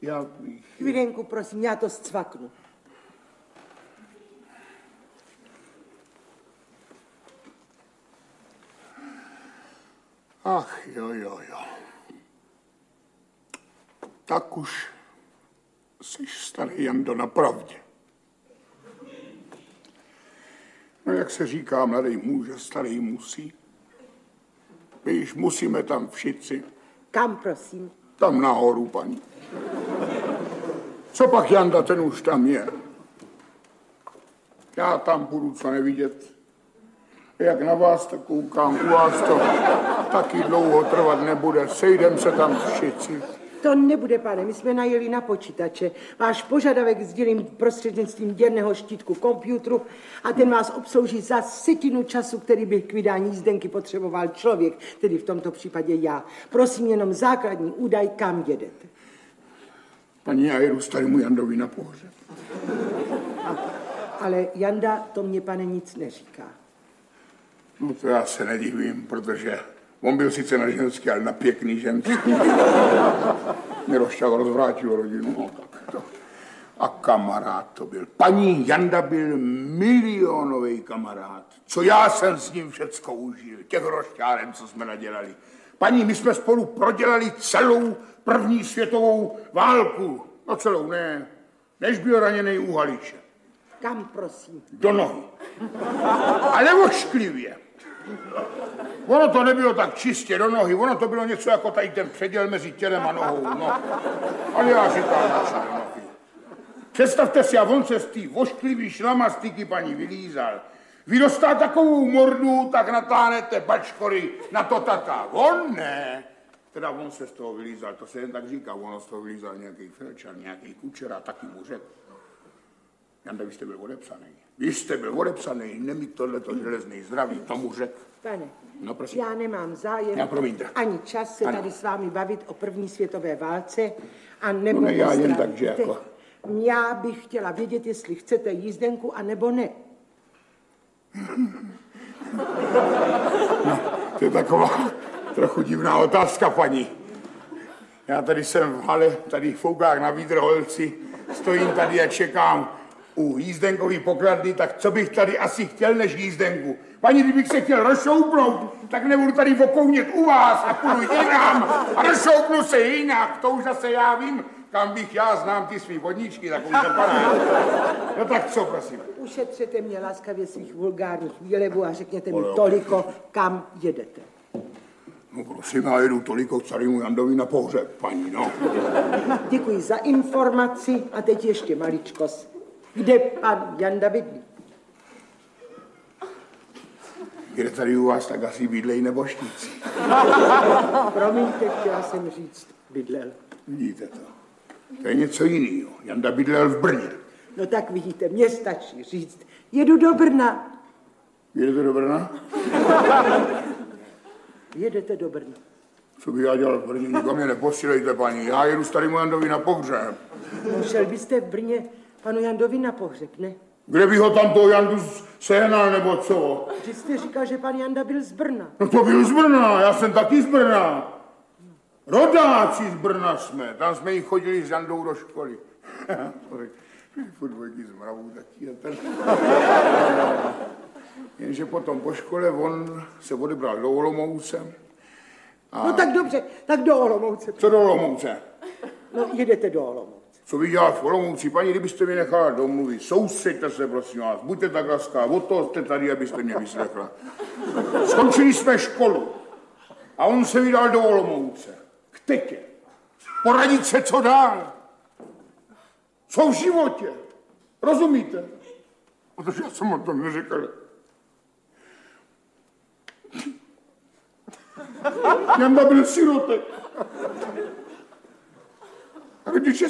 Já bych... Chvílenku, prosím, já to zcvaknu. Ach, jo. Tak už jsi starý Jando napravdě. No jak se říká, mladý může, starý musí. My již musíme tam všichni. Kam, prosím? Tam nahoru, paní. Co pak Janda, ten už tam je. Já tam budu co nevidět. Jak na vás to koukám, u vás to taky dlouho trvat nebude. Sejdem se tam všichni. To nebude, pane, my jsme najeli na počítače. Váš požadavek sdělím prostřednictvím děrného štítku komputru a ten vás obslouží za setinu času, který by k vydání jízdenky potřeboval člověk, tedy v tomto případě já. Prosím jenom základní údaj, kam jedete. Paní, já jedu starému Jandovi na pohřeb. Ale Janda to mě, pane, nic neříká. No to já se nedivím, protože on byl sice na ženský, ale na pěkný ženský. Mirošťák rozvrátil rodinu. No, tak to. A kamarád to byl. Paní Janda byl milionový kamarád. Co já jsem s ním všecko užil. Těch rošťáren, co jsme nadělali. Paní, my jsme spolu prodělali celou první světovou válku. No celou ne. Než byl raněnej u Haliče. Kam, prosím? Do nohy. Ale ošklivě. Ono to nebylo tak čistě do nohy, ono to bylo něco jako tady ten předěl mezi tělem a nohou, no. Ale já říkám, že do nohy. Představte si, a on se z té ošklivý šlamastiky paní vylízal. Vy dostá takovou mordu, tak natáhnete bačkory na to tata. On ne. Teda on se z toho vylízal, to se jen tak říká, ono z toho vylízal nějaký Felčan, nějaký Kučera, taky mu řekl. Janda, vy jste byl odepsaný. Vy jste byl odepsaný, nemít tohleto železný zdraví, tomu řekl. Pane, no, prosím. Já nemám zájem ani čas se tady s vámi bavit o první světové válce a nebo no ne, já jen tak, že jako... Já bych chtěla vědět, jestli chcete jízdenku, a nebo ne. No, to je taková trochu divná otázka, paní. Já tady jsem v hale, tady v Foukách na Vídrholci, stojím tady a čekám u jízdenkové pokladny, tak co bych tady asi chtěl než jízdenku? Paní, kdybych se chtěl rozšoupnout, tak nebudu tady okounět u vás a půjdu jinam a rozšoupnu se jinak. To už zase já vím, kam bych já znám ty svý vodníčky, tak už zapadá. No tak co, prosím? Ušetřete mě laskavě svých vulgárních výlevů a řekněte mi toliko, kam jedete. No prosím, já jedu toliko k starému Jandovi na pohřeb, paní, no. Děkuji za informaci a teď ještě maličkost. Kde pan Janda bydlí? Kde tady u vás tak asi bydlejí nebožníci. Promiňte, chtěla jsem říct, bydlel. Vidíte to? To je něco jiného. Janda bydlel v Brně. No tak vidíte, mně stačí říct, jedu do Brna. Jedete do Brna? Jedete do Brna. Co bych já dělal v Brně? Nikam mě neposílejte, paní. Já jedu starému Jandovi na pohřeb. No, šel byste v Brně panu Jandovi na pohřeb, ne? Kde by ho tam toho Jandu sehnal, nebo co? Vy jste říkal, že pan Janda byl z Brna. No to byl z Brna, já jsem taky z Brna. Rodáci z Brna jsme, tam jsme jí chodili s Jandou do školy. Furt dvojky z Mravou taky. Jenže potom po škole on se odebral do Olomouce. A... No tak dobře, tak do Olomouce. Co do Olomouce? No jedete do Olomouce. Co bych dělal v Olomouci? Paní, kdybyste mi nechala domluvit, soustřeďte se, prosím vás, buďte tak laskavá, od toho jste tady, abyste mě vyslechla. Skončili jsme školu a on se vydal do Olomouce. K tetě. Poradit se, co dál. Co v životě. Rozumíte? Protože já jsem o tom neřekl. Janda byl sirotek. A když